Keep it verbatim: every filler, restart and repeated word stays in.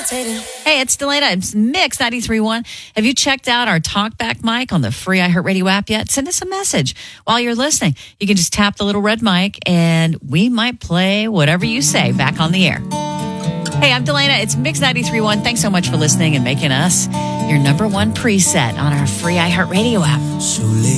Hey, it's Delana. It's Mix ninety-three point one. Have you checked out our TalkBack mic on the free iHeartRadio app yet? Send us a message while you're listening. You can just tap the little red mic, and we might play whatever you say back on the air. Hey, I'm Delana. It's Mix ninety-three point one. Thanks so much for listening and making us your number one preset on our free iHeartRadio app. So late.